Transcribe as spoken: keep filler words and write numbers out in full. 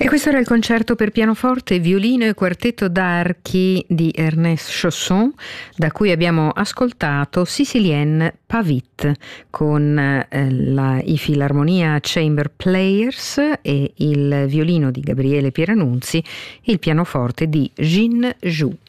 E questo era il concerto per pianoforte, violino e quartetto d'archi di Ernest Chausson, da cui abbiamo ascoltato Sicilienne Pavit con eh, la, i Filarmonia Chamber Players e il violino di Gabriele Pieranunzi e il pianoforte di Jin Zhu.